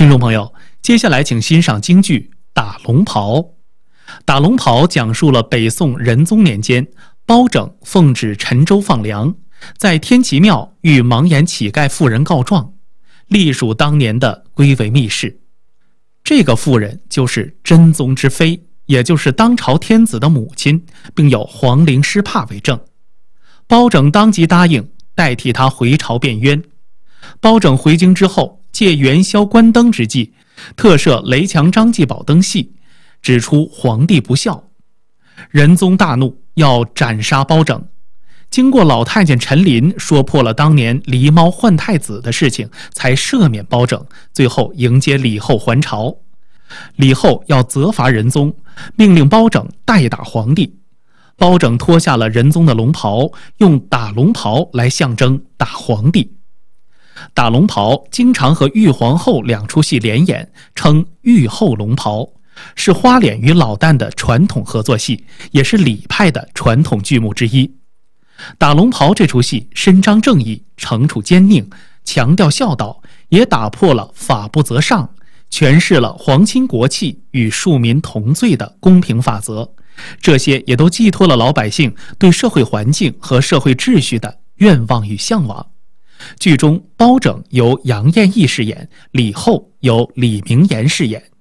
听众朋友，接下来请欣赏京剧《打龙袍》。《打龙袍》讲述了北宋仁宗年间，包拯奉旨陈州放粮，在天齐庙遇盲眼乞丐妇人告状，隶属当年的归为密室。这个妇人就是真宗之妃，也就是当朝天子的母亲，并有皇陵失帕为证。包拯当即答应代替他回朝辩冤。包拯回京之后，借元宵关灯之际，特设雷强张继宝灯戏，指出皇帝不孝。仁宗大怒，要斩杀包拯。经过老太监陈琳说破了当年狸猫换太子的事情，才赦免包拯，最后迎接李后还朝。李后要责罚仁宗，命令包拯代打皇帝。包拯脱下了仁宗的龙袍，用打龙袍来象征打皇帝。打龙袍经常和玉皇后两出戏联演，称玉后龙袍，是花脸与老旦的传统合作戏，也是李派的传统剧目之一。打龙袍这出戏伸张正义，惩处奸佞，强调孝道，也打破了法不责上，诠释了皇亲国戚与庶民同罪的公平法则。这些也都寄托了老百姓对社会环境和社会秩序的愿望与向往。剧中包拯由杨彦益饰演，李后由李明岩饰演。